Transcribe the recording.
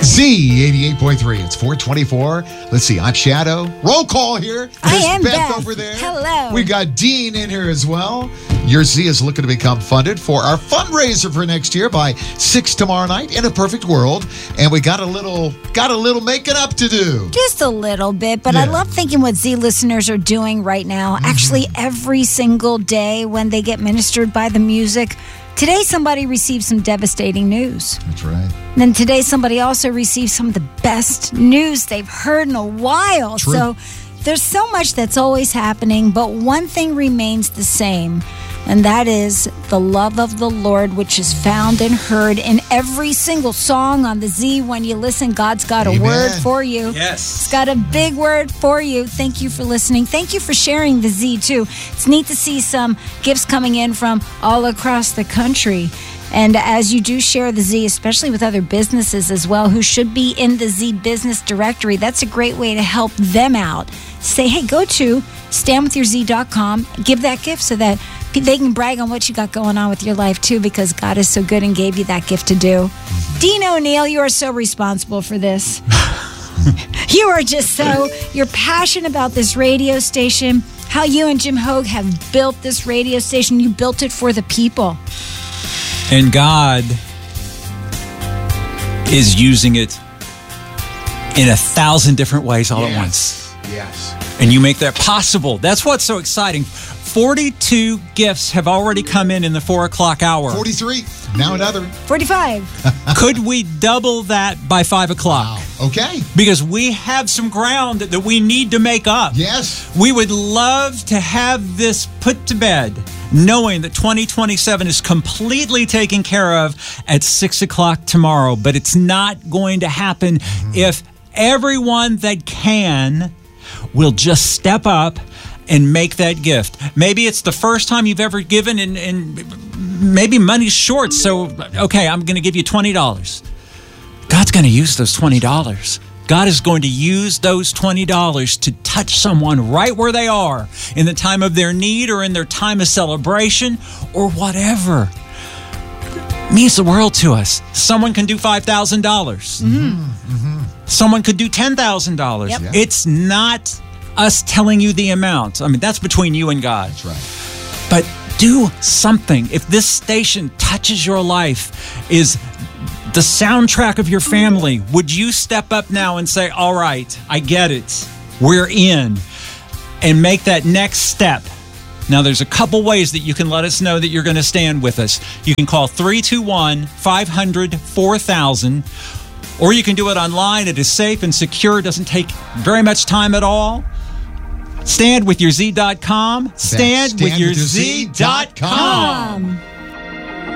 Z 88.3. It's 424. Let's see. I'm Shadow. Roll call here. I am Beth over there. Hello. We got Dean in here as well. Your Z is looking to become funded for our fundraiser for next year by 6 tomorrow night in a perfect world. And we got a little making up to do. Just a little bit, but I love thinking what Z listeners are doing right now. Actually, every single day when they get ministered by the music. Today, somebody received some devastating news. That's right. And then today, somebody also received some of the best news they've heard in a while. True. So there's so much that's always happening, but one thing remains the same, and that is the love of the Lord, which is found and heard in every single song on the Z. When you listen, God's got a word for you. Yes. He's got a big word for you. Thank you for listening. Thank you for sharing the Z, too. It's neat to see some gifts coming in from all across the country. And as you do share the Z, especially with other businesses as well, who should be in the Z business directory, that's a great way to help them out. Say, hey, go to standwithyourz.com, give that gift so that they can brag on what you got going on with your life, too, because God is so good and gave you that gift to do. Dean O'Neill, you are so responsible for this. You are just you're passionate about this radio station, how you and Jim Hogue have built this radio station. You built it for the people. And God is using it in 1,000 different ways all at once. Yes. And you make that possible. That's what's so exciting. 42 gifts have already come in the 4 o'clock hour. 43. Now another. 45. Could we double that by 5 o'clock? Wow. Okay. Because we have some ground that we need to make up. Yes. We would love to have this put to bed, knowing that 2027 is completely taken care of at 6 o'clock tomorrow. But it's not going to happen if everyone that can will just step up and make that gift. Maybe it's the first time you've ever given and maybe money's short. So, okay, I'm going to give you $20. God's going to use those $20. God is going to use those $20 to touch someone right where they are in the time of their need or in their time of celebration or whatever. It means the world to us. Someone can do $5,000. Someone could do $10,000. Yep. It's not us telling you the amount. I mean, that's between you and God. That's right. But do something. If this station touches your life, is the soundtrack of your family, would you step up now and say, all right, I get it, we're in, and make that next step? Now, there's a couple ways that you can let us know that you're going to stand with us. You can call 321-500-4000, or you can do it online. It is safe and secure. It doesn't take very much time at all. StandWithYourZ.com. StandWithYourZ.com.